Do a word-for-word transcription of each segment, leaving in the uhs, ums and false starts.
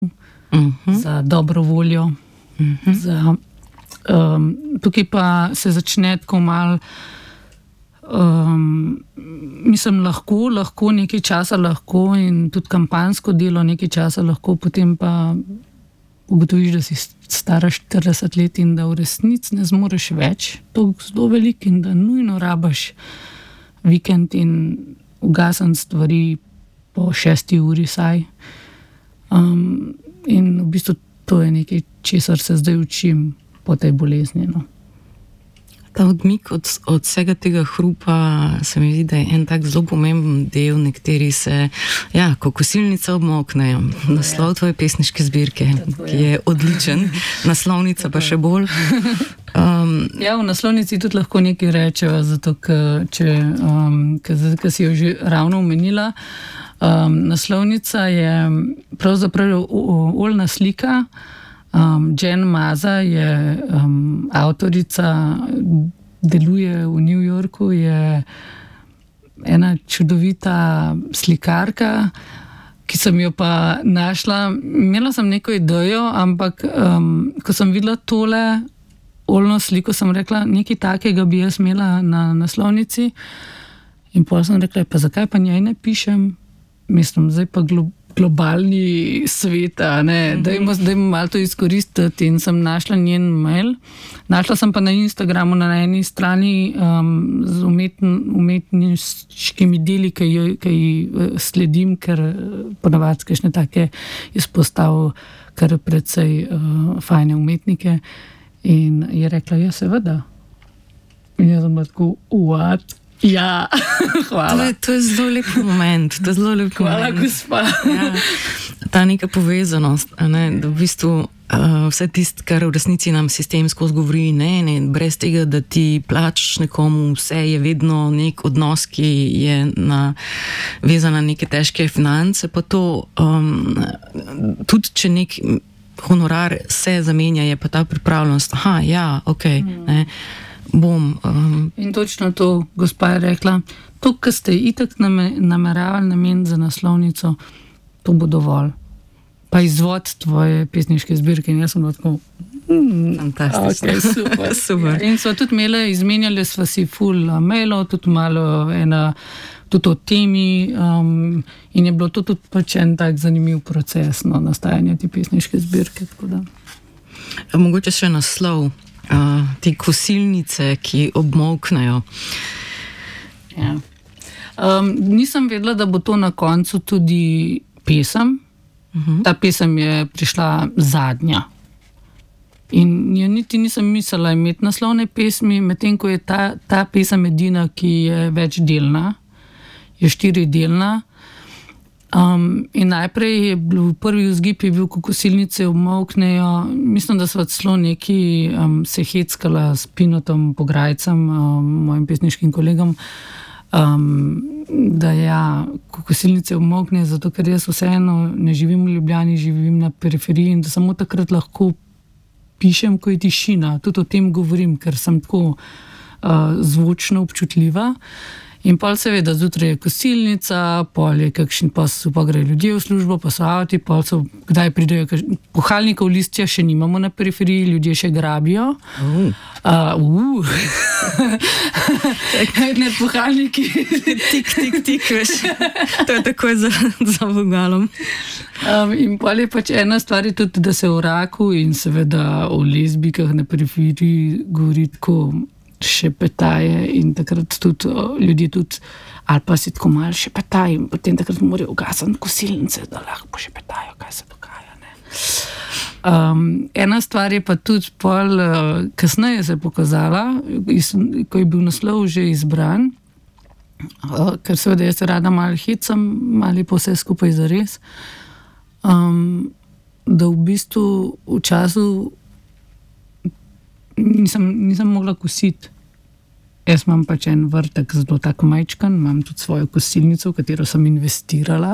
uh-huh. za dobro voljo. Uh-huh. Za, um, tukaj pa se začne tako malo, um, mislim, lahko, lahko nekaj časa lahko in tudi kampanjsko delo nekaj časa lahko, potem pa ugotoviš, da si stara štirideset let in da v resnici ne zmoreš več, to zelo veliko in da nujno rabaš vikend in ugasen stvari po šesti uri saj. Um, in v bistvu to je nekaj, česar se zdaj učim po tej bolezni. No. Ta odmik od, od vsega tega hrupa se mi zdi, da je en tak zelo pomemben del, nekateri se, ja, ko kosilnica obmoknejo. Naslov tvoje pesniške zbirke, ki je odličen, naslovnica pa še bolj. Um, ja, v naslovnici tudi lahko nekaj rečejo, zato ker um, si jo že ravno omenila. Um, naslovnica je pravzaprav oljna slika. Um, Jen Maza je um, avtorica, deluje v New Yorku, je ena čudovita slikarka, ki sem jo pa našla. Imela sem neko idejo, ampak um, ko sem videla tole oljno sliko, sem rekla, nekaj takega bi jaz imela na naslovnici. In potem sem rekla, pa zakaj pa njej ne pišem? Mislim, zdaj pa glo- globalni svet, ne, mm-hmm. dajmo, dajmo malo to izkoristiti in sem našla njen mail. Našla sem pa na Instagramu na eni strani um, z umetn, umetniškimi deli, ki ji, ki ji sledim, ker ponavadi kakšne take izpostavil kar precej uh, fajne umetnike. In je rekla, ja, seveda. In jaz sem tako, what? Ja, hvala. To je, to je zelo lep moment. To je zelo lep hvala, moment. gospa. Ja, ta neka povezanost, ne, da v bistvu uh, vse tisto, kar v resnici nam sistem skozi govori, ne, ne, brez tega, da ti plačaš nekomu, vse je vedno nek odnos, ki je na, vezan na neke težke finance, pa to um, tudi, če nek honorar se zamenja, je pa ta pripravljenost, aha, ja, ok, mm. ne, bom. Um, in točno to, gospa je rekla, to, kar ste itak nameravali nameniti za naslovnico, to bo dovolj. Pa izvod tvoje pesniške zbirke. In jaz sem tako, mm, fantastično. Okay, super. Super. Ja, in so tudi imeli, izmenjali sva si ful mailov, tudi malo ena, tudi o temi um, in je bilo to tudi pač en tak zanimiv proces, no, nastajanja te pesniške zbirke. Tako da. Mogoče še naslov. Uh, te kosilnice, ki obmoknejo. Ja. Um, nisem vedela, da bo to na koncu tudi pesem. Uh-huh. Ta pesem je prišla zadnja. In jo niti nisem mislila imeti naslovne pesmi, medtem ko je ta, ta pesem edina, ki je večdelna, je štiridelna. Um, in najprej je bil prvi vzgib, je bil, ko kosilnice obmoknejo. Mislim, da sva celo neki um, se heckala s Pinotom Pograjcem, um, mojim pesniškim kolegom, um, da ja, ko kosilnice obmoknejo, zato ker jaz vseeno ne živim v Ljubljani, živim na periferiji in da samo takrat lahko pišem, ko je tišina. Tudi o tem govorim, ker sem tako uh, zvočno občutljiva. In pol seveda zjutraj je kosilnica, pol je kakšen, pa so pa grejo ljudje v službo, pa so avti, pol so, kdaj pridejo, puhalnikov listja še nimamo na periferiji, ljudje še grabijo. Uh. Uh, uh. Ne, puhalniki. Tik, tik, tik, veš. To je takoj za, za vogalom. Um, in pol je pač ena stvar je tudi, da se o raku in seveda o lezbikah na periferiji govori tako šepetaje in takrat tudi ljudje tudi, ali pa si tako malo šepetajo in potem takrat morajo ugasati kosilnice, da lahko šepetajo, kaj se dogaja. Ne? Um, ena stvar je pa tudi pol, uh, kasneje se je pokazala, iz, ko je bil naslov že izbran, uh, ker seveda jaz rada malo hecam, malo pa vse skupaj zares, um, da v bistvu v času Nisem, nisem mogla kositi. Jaz imam pač en vrtek zelo tako majčkan, imam tudi svojo kosilnico, v katero sem investirala.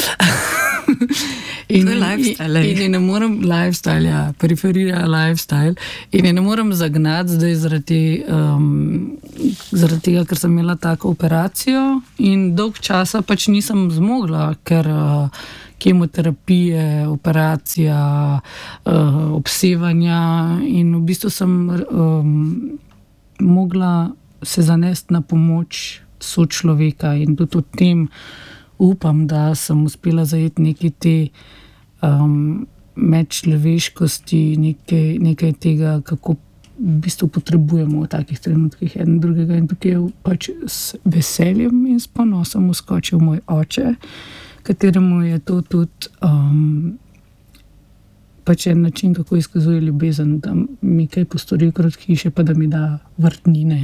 in, to je lifestyle. In, in ne morem, lifestyle, ja, periferija lifestyle. In ne morem zagnati zdaj zaradi, um, zaradi tega, ker sem imela tako operacijo in dolg časa pač nisem zmogla, ker, uh, kemoterapije, operacija, uh, obsevanja in v bistvu sem um, mogla se zanesti na pomoč sočloveka in tudi v tem upam, da sem uspela zajeti nekaj te um, medčloveškosti, nekaj, nekaj tega, kako v bistvu potrebujemo v takih trenutkih eden drugega in tukaj je pač s veseljem in s ponosom uskočil moj oče, kateremu je to tudi um, pač en način, kako izkazuje ljubezen, da mi kaj postori okrog hiše, pa da mi da vrtnine.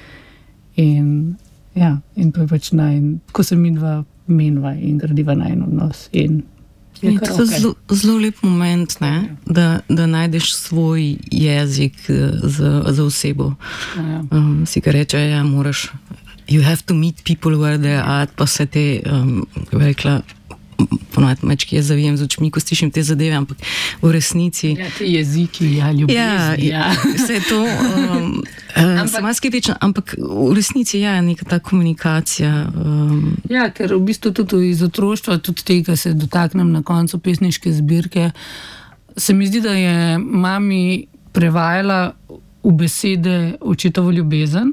In ja, in to je pač naj, ko se mi dva menva in gradiva najn odnos. In je to okay. zelo, zelo lep moment, ne? Da, da najdeš svoj jezik za, za osebo. Ja. Um, si ga reče, ja, moraš, you have to meet people where they are, pa se te, um, rekla, ponovati mečki, jaz zavijem z očmi, ko slišim te zadeve, ampak v resnici... Ja, te jeziki, ja, ljubezni, ja. ja. Vse to, um, ampak, sem skeptična, ampak v resnici je ja, neka ta komunikacija. Um. Ja, ker v bistvu tudi iz otroštva, tudi tega se dotaknem na koncu pesniške zbirke, se mi zdi, da je mami prevajala v besede očetovo ljubezen,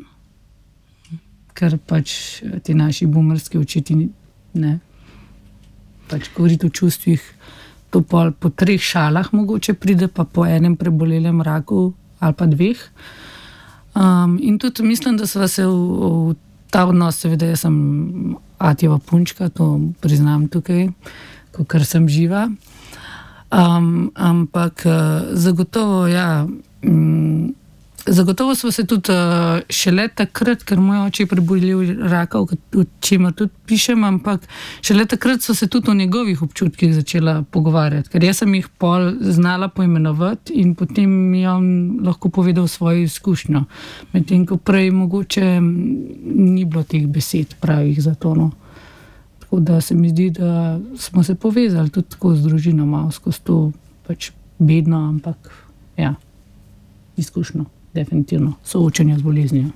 ker pač ti naši bumerski očeti ne... pač govoriti o čustvih, to pol po treh šalah mogoče pride, pa po enem prebolelem raku ali pa dveh. Um, in tudi mislim, da sva se v, v ta odnos, seveda jaz sem atjeva punčka, to priznam tukaj, kakor sem živa. Um, ampak zagotovo, ja, um, zagotovo smo se tudi uh, šele takrat, ker moj oče je prebolel raka, o čemer tudi pišem, ampak šele takrat so se tudi o njegovih občutkih začela pogovarjati, ker jaz sem jih pol znala poimenovati in potem mi je on lahko povedal svojo izkušnjo. Medtem, ko prej mogoče ni bilo teh besed pravih za to. No. Tako da se mi zdi, da smo se povezali tudi tako z družino malo skozi to pač bedno, ampak ja, izkušnjo. Definitivno, soočenja z boleznijo.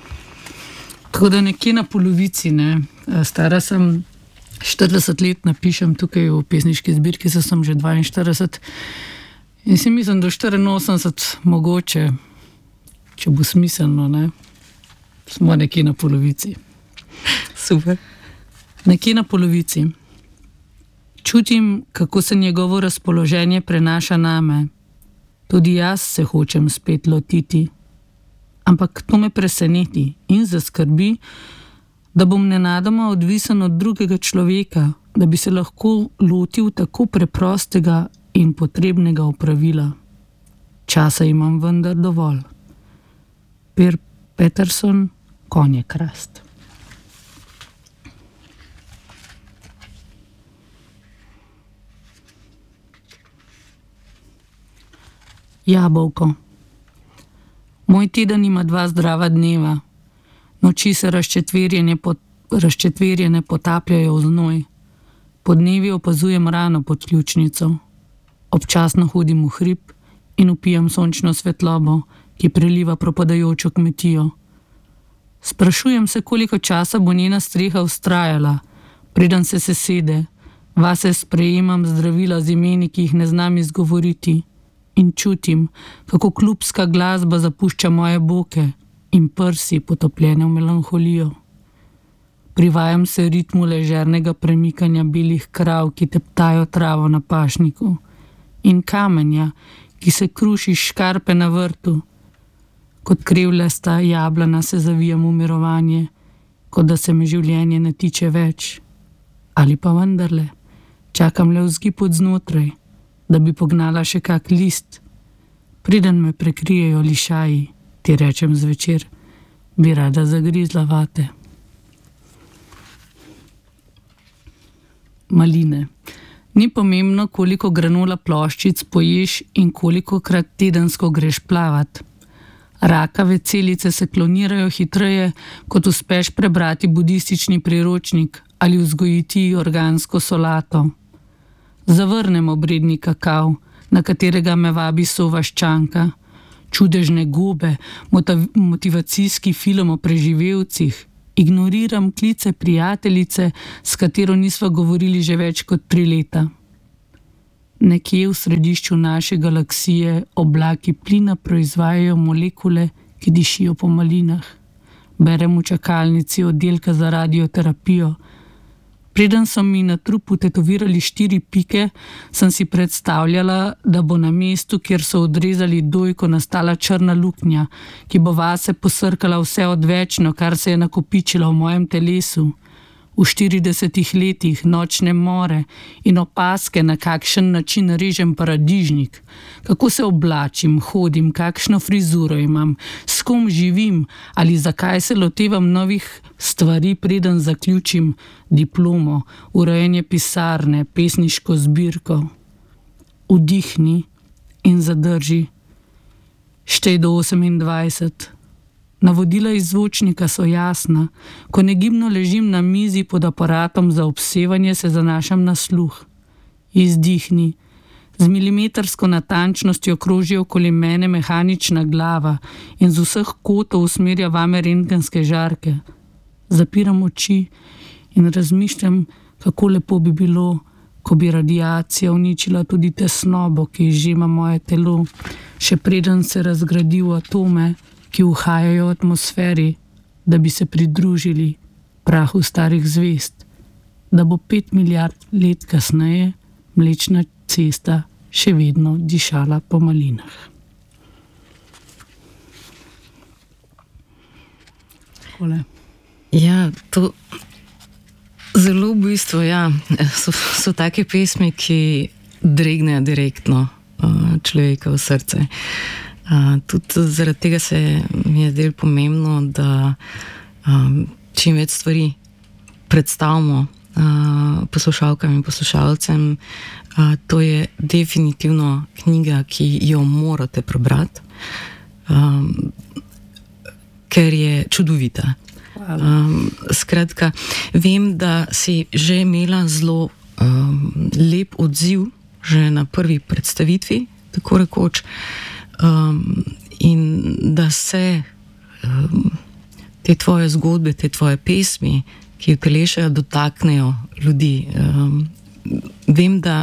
Tako da nekje na polovici, ne, stara sem štirideset let, napišem tukaj v pesniški zbirki, se sem že dvainštirideset in si mislim, da štiriinosemdeset mogoče, če bo smiselno, ne, smo nekje na polovici. Super. Nekje na polovici. Čutim, kako se njegovo razpoloženje prenaša name. Tudi jaz se hočem spet lotiti, ampak to me preseneti in zaskrbi, da bom nenadoma odvisen od drugega človeka, da bi se lahko lotil tako preprostega in potrebnega opravila. Časa imam vendar dovolj. Per Peterson, Konje krast. Jabolko. Moj teden ima dva zdrava dneva. Noči se razčetverjene, pot, razčetverjene potapljajo v znoj. Podnevi opazujem rano pod ključnico. Občasno hodim v hrib in vpijem sončno svetlobo, ki preliva propadajočo kmetijo. Sprašujem se, koliko časa bo njena streha vztrajala, preden se sesede. Vase sprejemam zdravila z imeni, ki jih ne znam izgovoriti. In čutim, kako klubska glasba zapušča moje boke in prsi potopljene v melanholijo. Privajam se ritmu ležernega premikanja belih krav, ki teptajo travo na pašniku, in kamenja, ki se kruši škarpe na vrtu. Kot krivljasta jablana se zavijam v mirovanje, kot da se me življenje ne tiče več. Ali pa vendarle, čakam le vzgib od znotraj, da bi pognala še kak list. Preden me prekrijejo lišaji, ti rečem zvečer, bi rada zagrizla vate. Maline. Ni pomembno, koliko granola ploščic poješ in kolikokrat tedensko greš plavat. Rakave celice se klonirajo hitreje, kot uspeš prebrati budistični priročnik ali vzgojiti organsko solato. Zavrnem obredni kakav, na katerega me vabi sovaščanka, čudežne gobe, motivacijski film o preživelcih Ignoriram klice prijateljice, s katero nisva govorili že več kot tri leta. Nekje v središču naše galaksije oblaki plina proizvajajo molekule, ki dišijo po malinah. Berem v čakalnici oddelka za radioterapijo. Preden so mi na trupu tetovirali štiri pike, sem si predstavljala, da bo na mestu, kjer so odrezali dojko, nastala črna luknja, ki bo vase posrkala vse odvečno, kar se je nakopičilo v mojem telesu. V štiridesetih letih nočne more in opaske, na kakšen način režem paradižnik, kako se oblačim, hodim, kakšno frizuro imam, s kom živim ali zakaj se lotevam novih stvari, preden zaključim diplomo, urejanje pisarne, pesniško zbirko. Vdihni in zadrži. Štej do osemindvajset. Navodila iz zvočnika so jasna. Ko negibno ležim na mizi pod aparatom za obsevanje, se zanašam na sluh. Izdihni. Z milimetrsko natančnostjo kroži okoli mene mehanična glava in z vseh kotov usmerja vame rentgenske žarke. Zapiram oči in razmišljam, kako lepo bi bilo, ko bi radiacija uničila tudi tesnobo, ki izžema moje telo, še preden se razgradi v atome, ki uhajajo v atmosferi, da bi se pridružili prahu starih zvezd, da bo pet milijard let kasneje Mlečna cesta še vedno dišala po malinah. Takole. Ja, to zelo v bistvu, ja, so, so take pesmi, ki dregnejo direktno uh, človeka v srce. Uh, tudi zaradi tega se mi je zdelo pomembno, da um, čim več stvari predstavimo uh, poslušalkam in poslušalcem. Uh, to je definitivno knjiga, ki jo morate prebrati, um, ker je čudovita. Um, skratka, vem, da si že imela zelo um, lep odziv že na prvi predstavitvi, tako rekoč. Um, in da se um, te tvoje zgodbe, te tvoje pesmi, ki utelešajo, dotaknejo ljudi. Um, vem, da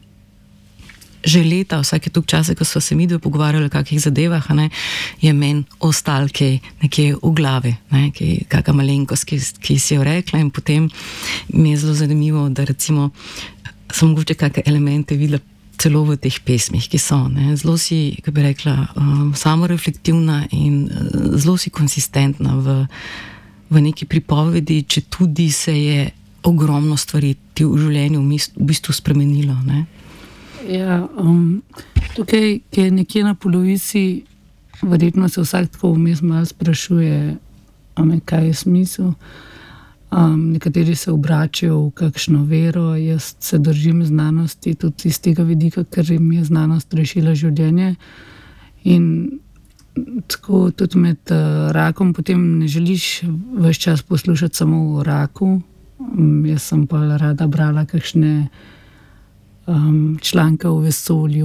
že leta, vsake toliko časa, ko so se midve pogovarjali o kakih zadevah, ne, je meni ostal kaj nekje v glavi, ne, kaj, kakšna malenkost, ki, ki si jo rekla, in potem mi je zelo zanimivo, da recimo sem mogoče kakšne elemente videla celo v teh pesmih, ki so, ne, zelo si, kako bi rekla, um, samoreflektivna in uh, zelo si konsistentna v, v neki pripovedi, če tudi se je ogromno stvari ti v življenju v, mis, v bistvu spremenilo, ne. Ja, um, tukaj, ki je nekje na polovici, verjetno se vsak tako vmes malo sprašuje, ame, kaj je smisel. Um, nekateri se obračajo v kakšno vero, jaz se držim znanosti tudi iz tega vidika, ker jim je znanost rešila življenje. In tako tudi med uh, rakom potem ne želiš ves čas poslušati samo o raku. Um, jaz sem pa rada brala kakšne um, članke o vesolju,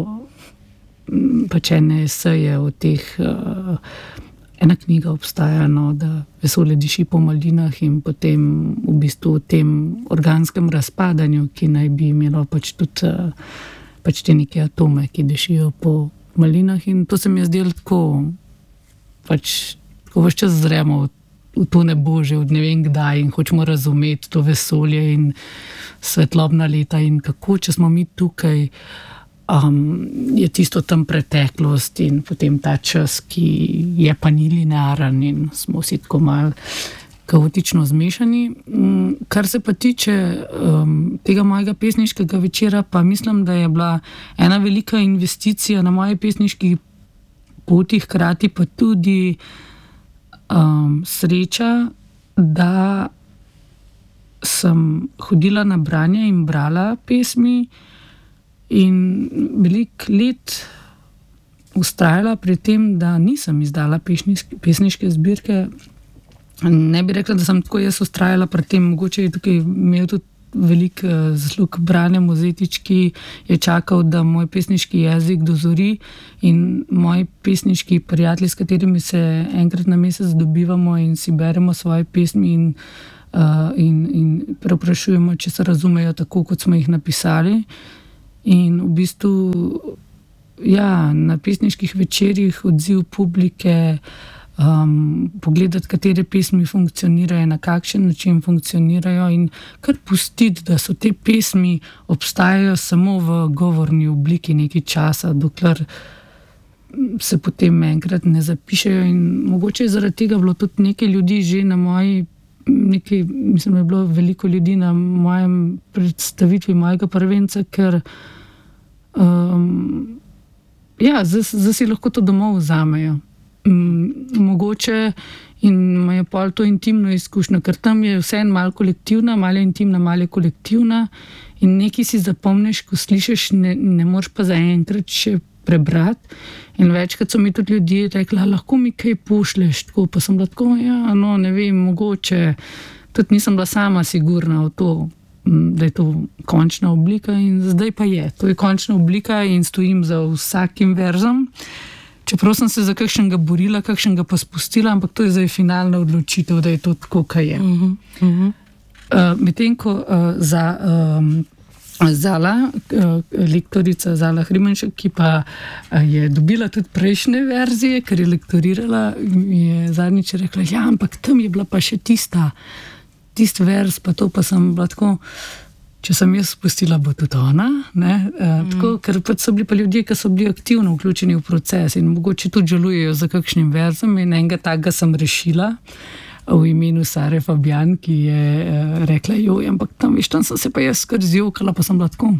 o, pač ene eseje o teh. Uh, ena knjiga obstaja, no, da vesolje diši po malinah, in potem v bistvu o tem organskem razpadanju, ki naj bi imelo pač tudi uh, pač te neke atome, ki dišijo po malinah. In to se mi je zdelo tako, pač tako ves čas zremo v, v to nebo že od ne vem kdaj in hočemo razumeti to vesolje in svetlobna leta in kako, če smo mi tukaj, Um, je tisto tam preteklost in potem ta čas, ki je pa ni linearen in smo vsi tako malo kaotično zmešani. Um, kar se pa tiče um, tega mojega pesniškega večera, pa mislim, da je bila ena velika investicija na moje pesniški poti, hkrati pa tudi um, sreča, da sem hodila na branje in brala pesmi. In veliko let vztrajala pri tem, da nisem izdala pesniške, pesniške zbirke. Ne bi rekla, da sem tako jaz vztrajala pri tem, mogoče je tukaj imel tudi veliko zaslug Brane Mozetič, ki je čakal, da moj pesniški jezik dozori, in moji pesniški prijatelji, s katerimi se enkrat na mesec dobivamo in si beremo svoje pesmi in, uh, in, in preprašujemo, če se razumejo tako, kot smo jih napisali. In v bistvu, ja, na pesniških večerjih odziv publike, Um, pogledati, katere pesmi funkcionirajo, na kakšen način funkcionirajo in kar pustiti, da so te pesmi obstajajo samo v govorni obliki nekaj časa, dokler se potem enkrat ne zapišejo. In mogoče je zaradi tega bilo tudi nekaj ljudi že na moji, nekaj, mislim, da je bilo veliko ljudi na mojem predstavitvi mojega prvenca, ker um, ja, zdaj, zdaj si lahko to domov vzamejo. Mogoče in imajo pol to intimno izkušnjo, ker tam je vse en malo kolektivna, malo intimna, malo kolektivna in nekaj si zapomniš, ko slišiš, ne, ne moreš pa zaenkrat še prebrati. In večkrat so mi tudi ljudje rekli, lahko mi kaj pošleš, tako, pa sem bila tako, ja, no, ne vem, mogoče, tudi nisem bila sama sigurna v to, da je to končna oblika, in zdaj pa je. To je končna oblika in stojim za vsakim verzom. Čeprav sem se za kakšnega borila, kakšnega pa spustila, ampak to je zdaj finalna odločitev, da je to tako, kaj je. Uh-huh, uh-huh. Uh, medtem ko uh, za um, Zala, uh, lektorica Zala Hrimanšek, ki pa uh, je dobila tudi prejšnje verzije, ker je lektorirala, je zadnjič rekla, ja, ampak tam je bila pa še tista, tist vers, pa to pa sem bila tako, če sem jaz spustila, bo tudi ona, ne, uh, mm. tako, ker pač so bili pa ljudje, ki so bili aktivno vključeni v proces in mogoče tudi žalujejo za kakšnim verzom, in enega takega sem rešila v imenu Sare Fabjan, ki je uh, rekla, joj, ampak tam, veš, tam sem se pa jaz kar zjokala, pa sem bila tako,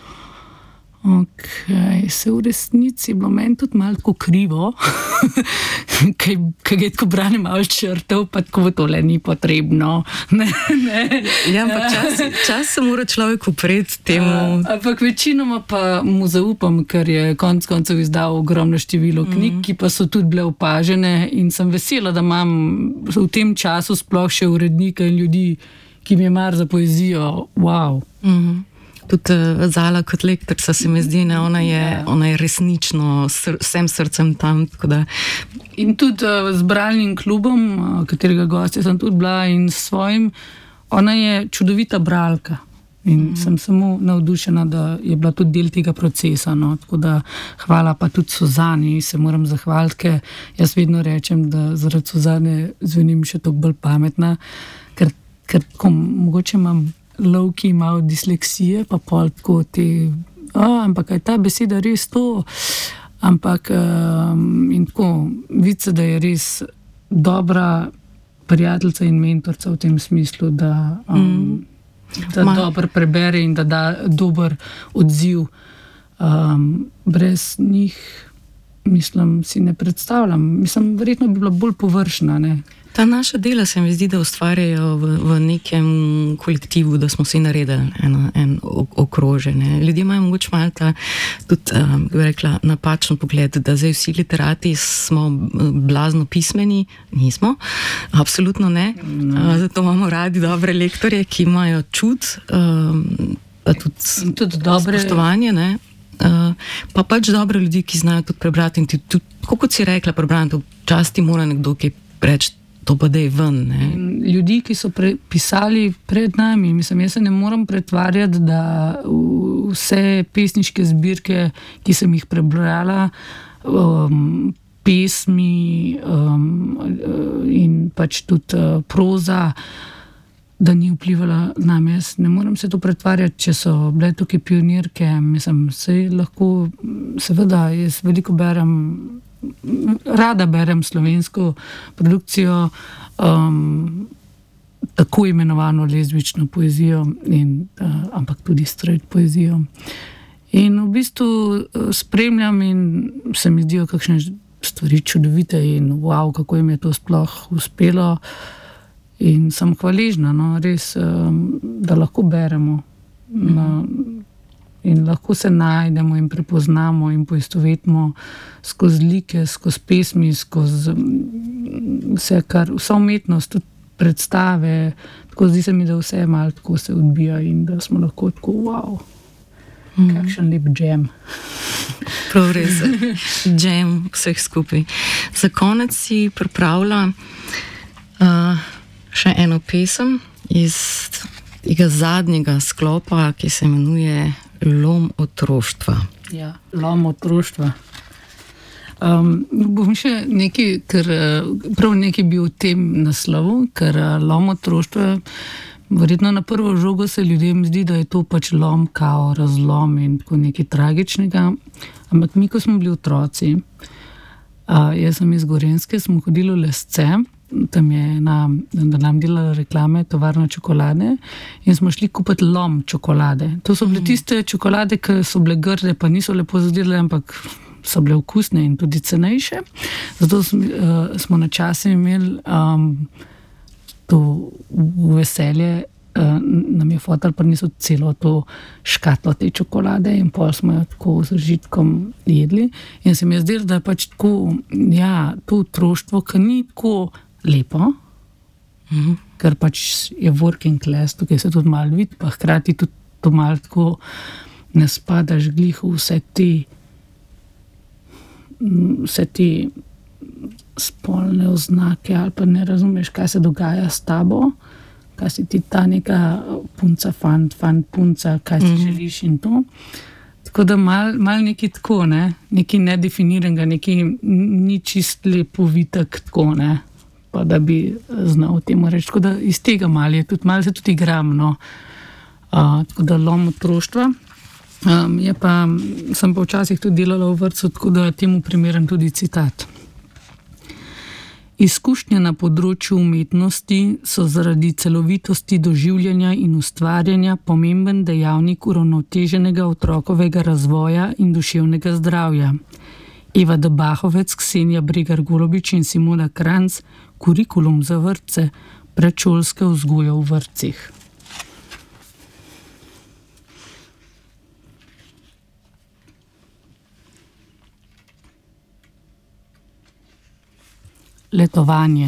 ok, se v resnici je bilo meni tudi malo tako krivo, kaj, kaj je tako Brane malo črtev, pa tako tole ni potrebno. Ne, ne. Ja, ampak čas, čas se mora človek upreti temu. Uh, ampak večinoma pa mu zaupam, ker je konc koncev izdal ogromno število knjig, mm. ki pa so tudi bile opažene, in sem vesela, da imam v tem času sploh še urednika in ljudi, ki mi je mar za poezijo. Wow. Mm. Tudi uh, Zala kot lektorica se mi zdi, ne, ona je, ona je resnično sr vsem srcem tam. Da... In tudi uh, z bralnim klubom, uh, katerega gostja sem tudi bila, in s svojim, ona je čudovita bralka. In mm. sem samo navdušena, da je bila tudi del tega procesa. No. Tako da hvala pa tudi Suzani, se moram zahvaliti, ker jaz vedno rečem, da zaradi Suzane zvenim še toliko bolj pametna, ker, ker ko, mogoče imam lovki malo disleksije, pa pol tako te, a, ampak je ta beseda res to, ampak um, in tako, vidi se, da je res dobra prijateljica in mentorca v tem smislu, da, um, mm. da dobro prebere in da da dober odziv. Um, brez njih, mislim, si ne predstavljam. Mislim, verjetno bi bila bolj površna, ne. Ta naša dela se mi zdi, da ustvarjajo v, v nekem kolektivu, da smo si naredili eno, en okroženje. Ljudje imajo mogoče malo ta tudi, um, bi rekla, napačen pogled, da zdaj vsi literati smo blazno pismeni. Nismo, absolutno ne. Mm. Uh, zato imamo radi dobre lektorje, ki imajo čut, um, pa tudi, tudi dobre spoštovanje, ne. Uh, pa pač dobre ljudi, ki znajo tudi prebrati in ti tudi, kot si rekla, prebrati, včasih mora nekdo kaj reči, to pa da je ven. Ne? Ljudi, ki so pre, pisali pred nami, mislim, jaz se ne moram pretvarjati, da vse pesniške zbirke, ki sem jih prebrala, um, pesmi um, in pač tudi uh, proza, da ni vplivala name. Jaz ne moram se to pretvarjati, če so bile tukaj pionirke. Mislim, se lahko, seveda, jaz veliko berem, rada berem slovensko produkcijo, um, tako imenovano lezbično poezijo, in, uh, ampak tudi straight poezijo. In v bistvu spremljam in se mi zdijo kakšne stvari čudovite in wow, kako jim je to sploh uspelo. In sem hvaležna, no, res, um, da lahko beremo. Mm. Na, in lahko se najdemo in prepoznamo in poistovetimo skozi like, skozi pesmi, skozi vse, kar, vsa umetnost, tudi predstave, tako zdi se mi, da vse malo tako se odbija in da smo lahko tako, wow, mm. kakšen lep džem. Prav res, džem vseh skupaj. Za konec si pripravila uh, še eno pesem iz tega zadnjega sklopa, ki se imenuje Lom otroštva. Ja, lom otroštva. Um, bom še nekaj, ker prav nekaj bi v tem naslovu, ker lom otroštva, verjetno na prvo žogo se ljudem zdi, da je to pač lom, kao, razlom in tako nekaj tragičnega. Ampak mi, ko smo bili otroci, uh, jaz sem iz Gorenjske, smo hodili v Lesce, tam je ena, da nam delala reklame, tovarna čokolade in smo šli kupiti lom čokolade. To so bile tiste čokolade, ki so bile grde, pa niso lepo zadele, ampak so bile okusne in tudi cenejše. Zato smo, uh, smo na čase imeli um, to veselje, uh, nam je fotar prinesel celo to škatlo te čokolade in pol smo jo tako z užitkom jedli. In se mi je zdelo, da je pač tako, ja, to otroštvo, ki ni tako lepo, mm-hmm. ker pač je working class, tukaj se tudi malo vidi, pa hkrati tudi to malo tako ne spadaš glih v vse te vse te spolne oznake ali pa ne razumeš, kaj se dogaja s tabo, kaj si ti ta neka punca, fant, fant, punca, kaj si mm-hmm. želiš in to. Tako da malo mal nekaj tako, ne, nekaj nedefiniranega, nekaj ni čist lepo vitek tako, ne, pa da bi znal temu reči. Tako da iz tega malo je tudi, malo se tudi igram, no. Uh, tako da lom otroštva. Um, je pa, sem pa včasih tudi delala v vrtcu, tako da temu primeren tudi citat. Izkušnje na področju umetnosti so zaradi celovitosti doživljanja in ustvarjanja pomemben dejavnik uravnoteženega otrokovega razvoja in duševnega zdravja. Eva Debahovec, Ksenija Bregar Golobič in Simona Kranc, Kurikulum za vrtce, predšolske vzgoje v vrtcih. Letovanje.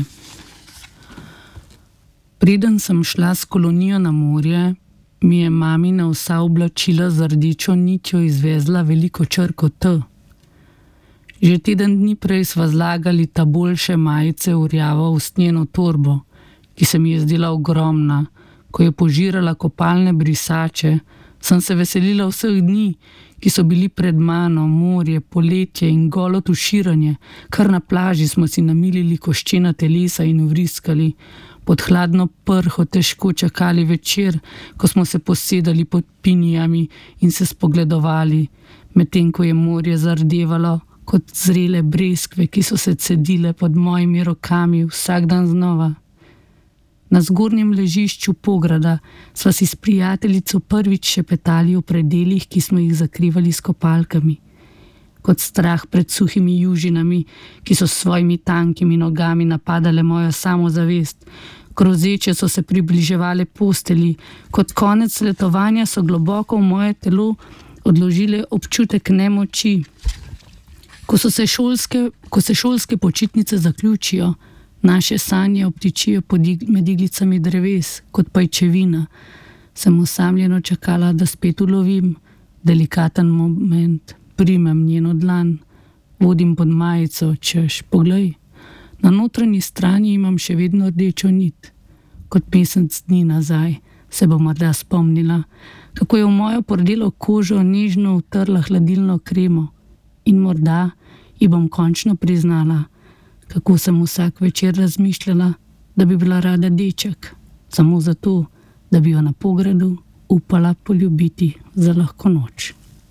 Preden sem šla s kolonijo na morje, mi je mamina vsa oblačila z rdečo nitjo izvezla veliko črko T. Že teden dni prej sva zlagali ta boljše majice v rjavo usnjeno torbo, ki se mi je zdela ogromna. Ko je požirala kopalne brisače, sem se veselila vseh dni, ki so bili pred mano, morje, poletje in golo tuširanje. Kar na plaži smo si namilili koščena telesa in vriskali. Pod hladno prho težko čakali večer, ko smo se posedali pod pinijami in se spogledovali, medtem ko je morje zardevalo kot zrele breskve, ki so se cedile pod mojimi rokami vsak dan znova. Na zgornjem ležišču Pograda sva si s prijateljico prvič šepetali o predelih, ki smo jih zakrivali s kopalkami. Kot strah pred suhimi južinami, ki so s svojimi tankimi nogami napadale mojo samozavest. Grozeče so se približevale posteli, kot konec letovanja so globoko v moje telo odložile občutek nemoči. Ko so se šolske, ko se šolske počitnice zaključijo, naše sanje obtičijo med iglicami dreves, kot pajčevina. Sem osamljeno čakala, da spet ulovim delikaten moment, primem njeno dlan, vodim pod majico, češ, poglej. Na notranji strani imam še vedno rdečo nit. Kot mesec dni nazaj se bom morda spomnila, kako je v mojo pordelo kožo nežno utrla hladilno kremo in morda ji bom končno priznala, kako sem vsak večer razmišljala, da bi bila rada deček, samo zato, da bi jo na Pogradu upala poljubiti za lahko noč.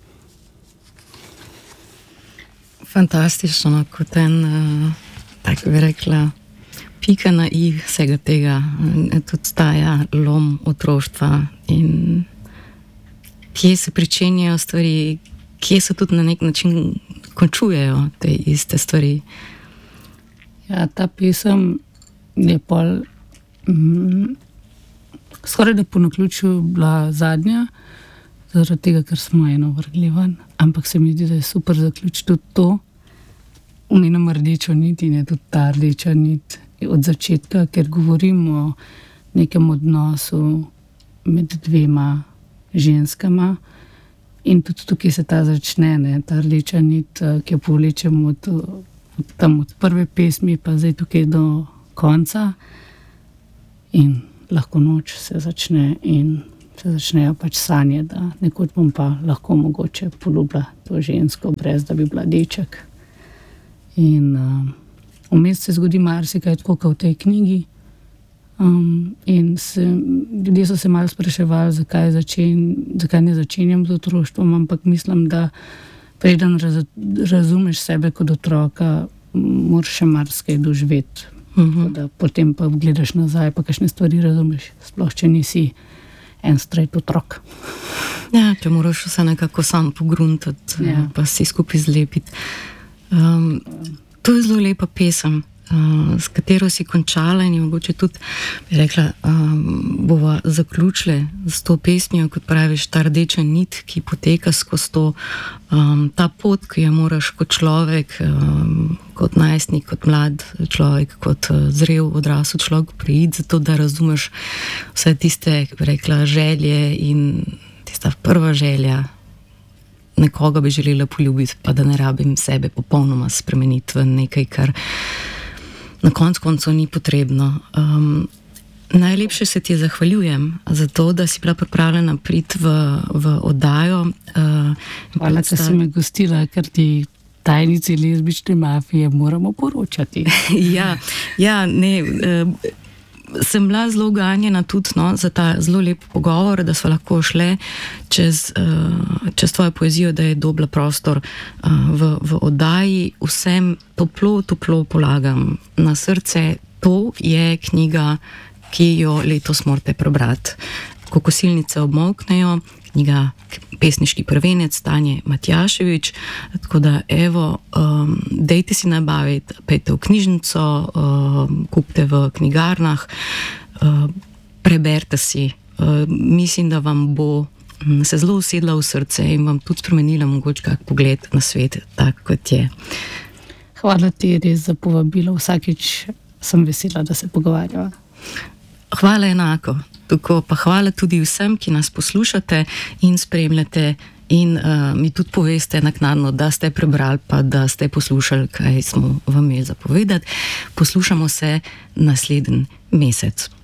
Fantastično, kot en, tako bi rekla, pika na i vsega tega, tudi staja lom otroštva in kje se pričenjajo stvari, kje se tudi na nek način končujejo te iste stvari. Ja, ta pesem je pol mm, skoraj da po naključju bila zadnja, zaradi tega, ker smo eno vrgli ven, ampak se mi zdi, da je super zaključ tudi to. V njenem rdečo nit in je tudi ta rdeča nit od začetka, ker govorimo o nekem odnosu med dvema ženskama in tudi tukaj se ta začne, ne, ta rdeča nit, ki jo povlečemo od, od, tam od prve pesmi pa zdaj tukaj do konca in lahko noč se začne in se začnejo pač sanje, da nekoč bom pa lahko mogoče poljubila to žensko, brez da bi bila deček. In uh, vmes se zgodi marsikaj tako kot v tej knjigi. Um, in se, ljudje so se malo spraševali, zakaj, začen, zakaj ne začenjam z otroštvom, ampak mislim, da preden raz, razumeš sebe kot otroka, moraš še marsikaj doživeti. Uh-huh. Da potem pa gledaš nazaj, pa kakšne stvari razumeš, sploh če nisi en straight otrok. Ja, če moraš vse nekako sam pogruntati, ja. Pa si skupaj zlepiti. Um, to je zelo lepa pesem, uh, s katero si končala in mogoče tudi, bi rekla, um, bova zaključile s to pesmijo, kot praviš, ta rdeča nit, ki poteka skozi to, um, ta pot, ki jo moraš kot človek, um, kot najstnik, kot mlad človek, kot uh, zrel, odrasel človek preiti, zato da razumeš vse tiste, bi rekla, želje in tista prva želja, nekoga bi želela poljubiti, pa da ne rabim sebe popolnoma spremeniti v nekaj, kar na koncu koncev ni potrebno. Um, najlepše se ti zahvaljujem za to, da si bila pripravljena priti v, v oddajo. Uh, Hvala, da si me gostila, ker ti tajnici lezbične mafije moramo poročati. ja, ja, ne... Uh, sem bila zelo ganjena tudi, no, za ta zelo lep pogovor, da smo lahko šle čez, uh, čez tvojo poezijo, da je dobila prostor uh, v, v oddaji. Vsem toplo, toplo polagam na srce. To je knjiga, ki jo letos morate prebrati. Ko kosilnice obmolknejo, knjiga Pesniški prvenec Tanje Matjašević. Tako da, evo, um, dejte si nabaviti, pejte v knjižnico, um, kupite v knjigarnah, um, preberite si. Um, mislim, da vam bo um, se zelo usedla v srce in vam tudi spremenila mogoče kak pogled na svet, tak kot je. Hvala ti res za povabilo. Vsakič sem vesela, da se pogovarjava. Hvala enako. Tako pa hvala tudi vsem, ki nas poslušate in spremljate in uh, mi tudi poveste naknadno, da ste prebrali pa da ste poslušali, kaj smo vam imeli za povedati. Poslušamo se naslednji mesec.